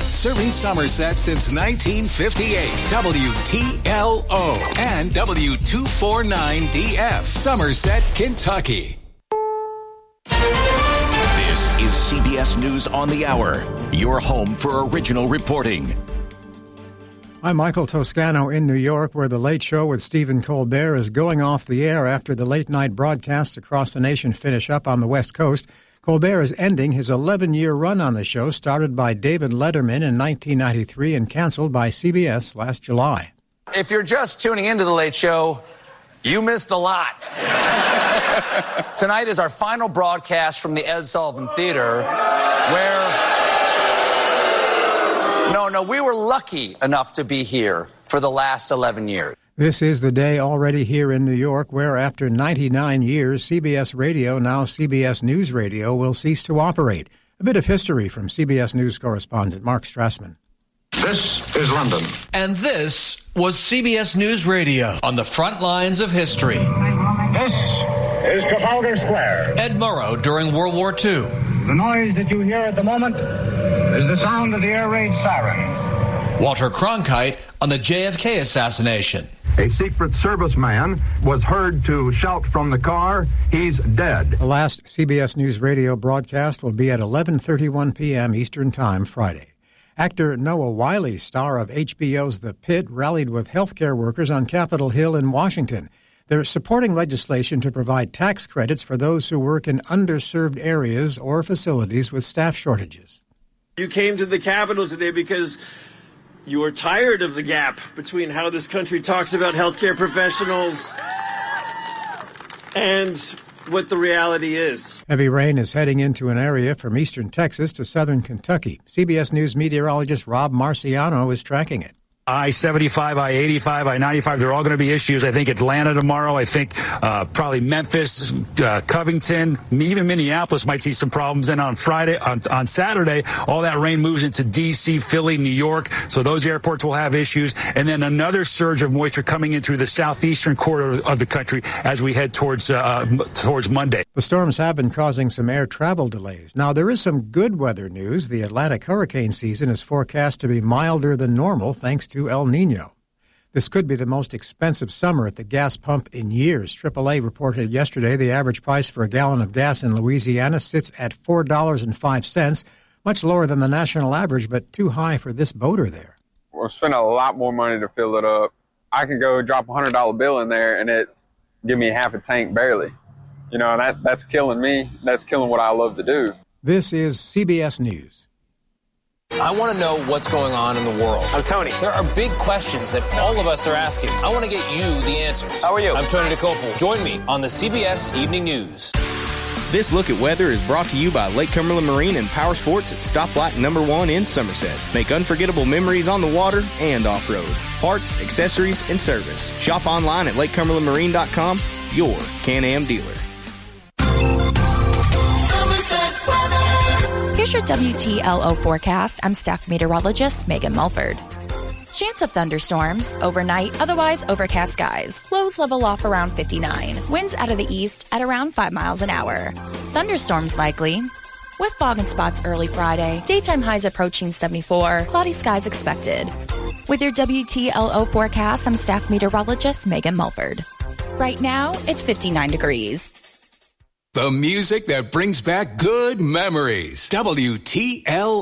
Serving Somerset since 1958. WTLO and W249DF. Somerset, Kentucky. This is CBS News on the Hour, your home for original reporting. I'm Michael Toscano in New York, where The Late Show with Stephen Colbert is going off the air after the late-night broadcasts across the nation finish up on the West Coast. Colbert is ending his 11-year run on the show, started by David Letterman in 1993 and canceled by CBS last July. If you're just tuning into The Late Show, you missed a lot. Tonight is our final broadcast from the Ed Sullivan Theater, where... No, we were lucky enough to be here for the last 11 years. This is the day already here in New York where, after 99 years, CBS Radio, now CBS News Radio, will cease to operate. A bit of history from CBS News correspondent Mark Strassman. This is London. And this was CBS News Radio on the front lines of history. This is Trafalgar Square. Ed Murrow during World War II. The noise that you hear at the moment is the sound of the air raid siren. Walter Cronkite on the JFK assassination. A Secret Service man was heard to shout from the car, "He's dead." The last CBS News Radio broadcast will be at 11:31 p.m. Eastern Time Friday. Actor Noah Wyle, star of HBO's The Pit, rallied with healthcare workers on Capitol Hill in Washington. They're supporting legislation to provide tax credits for those who work in underserved areas or facilities with staff shortages. You came to the Capitol today because you are tired of the gap between how this country talks about healthcare professionals and what the reality is. Heavy rain is heading into an area from eastern Texas to southern Kentucky. CBS News meteorologist Rob Marciano is tracking it. I-75, I-85, I-95, they're all going to be issues. I think Atlanta tomorrow. I think probably Memphis, Covington, even Minneapolis might see some problems. And on Friday, on Saturday, all that rain moves into D.C., Philly, New York. So those airports will have issues. And then another surge of moisture coming in through the southeastern corridor of the country as we head towards Monday. The storms have been causing some air travel delays. Now, there is some good weather news. The Atlantic hurricane season is forecast to be milder than normal thanks to El Nino. This could be the most expensive summer at the gas pump in years. AAA reported yesterday the average price for a gallon of gas in Louisiana sits at $4.05, much lower than the national average, but too high for this boater there. We're spending a lot more money to fill it up. I can go drop a $100 bill in there and it give me half a tank barely. You know, that's killing me. That's killing what I love to do. This is CBS News. I want to know what's going on in the world. I'm Tony. There are big questions that all of us are asking. I want to get you the answers. How are you? I'm Tony DeCopel. Join me on the CBS Evening News. This look at weather is brought to you by Lake Cumberland Marine and Power Sports at Stoplight number 1 in Somerset. Make unforgettable memories on the water and off-road. Parts, accessories, and service. Shop online at lakecumberlandmarine.com, your Can-Am dealer. Here's your WTLO forecast. I'm staff meteorologist Megan Mulford. Chance of thunderstorms overnight, otherwise overcast skies. Lows level off around 59. Winds out of the east at around 5 miles an hour. Thunderstorms likely, with fog and spots early Friday. Daytime highs approaching 74. Cloudy skies expected. With your WTLO forecast, I'm staff meteorologist Megan Mulford. Right now, it's 59 degrees. The music that brings back good memories. WTL